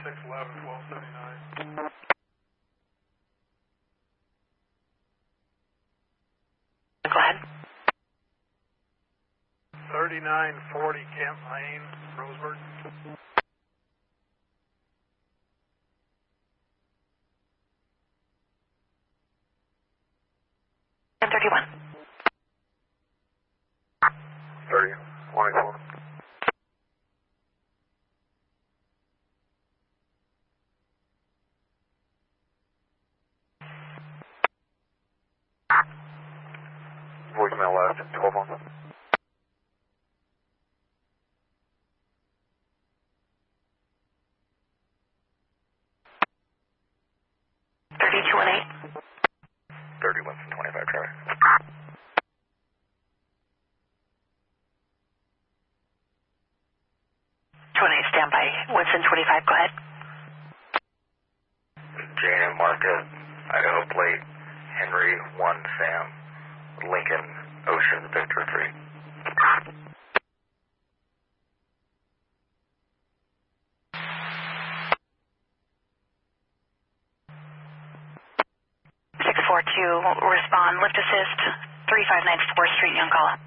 611, 1279. Go ahead. 3940 Kent Lane, Roseburg. And 31. 30, 24. Voicemail last, 12 on. 3218. 30, Winston 25 traffic. 28, stand by. Winston 25, go ahead. Jane and Market, Idaho Plate, Henry 1 Sam, Lincoln Ocean Victor 3. 642, respond, lift assist, 3594 Street, Youngcalla.